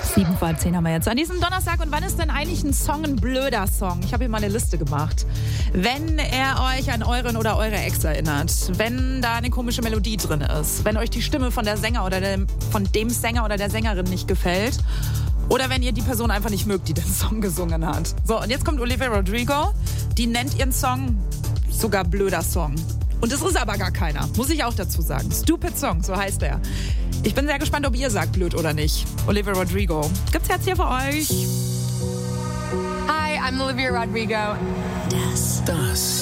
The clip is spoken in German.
7:10 haben wir jetzt an diesem Donnerstag. Und wann ist denn eigentlich ein Song ein blöder Song? Ich habe hier mal eine Liste gemacht. Wenn er euch an euren oder eure Ex erinnert, wenn da eine komische Melodie drin ist, wenn euch die Stimme von der Sänger oder von dem Sänger oder der Sängerin nicht gefällt, oder wenn ihr die Person einfach nicht mögt, die den Song gesungen hat. So, und jetzt kommt Olivia Rodrigo. Die nennt ihren Song sogar blöder Song. Und es ist aber gar keiner, muss ich auch dazu sagen. Stupid Song, so heißt er. Ich bin sehr gespannt, ob ihr sagt blöd oder nicht. Olivia Rodrigo. Gibt's jetzt hier für euch? Hi, I'm Olivia Rodrigo. Das